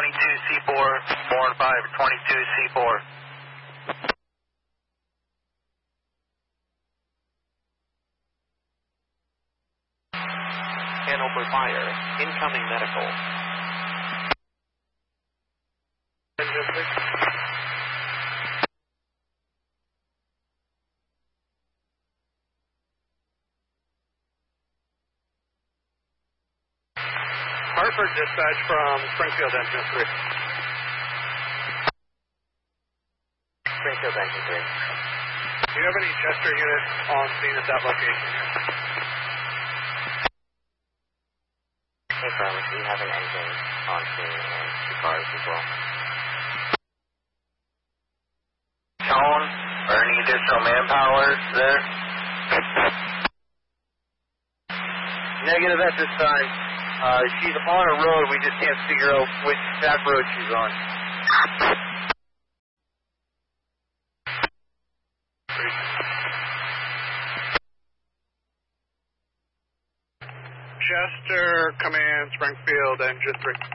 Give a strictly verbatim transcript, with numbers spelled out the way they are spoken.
twenty-two C four, four and five, twenty-two C four. Hanover Fire, incoming medical. Hartford dispatch from Springfield Engine three. Springfield Engine three. Do you have any Chester units on scene at that location? Hey, Firm, we have an engine on scene and two cars as well. Tone, or any additional manpower there? Negative at this time. Uh, she's on a road, we just can't figure out which back road she's on. Chester, command, Springfield, engine three.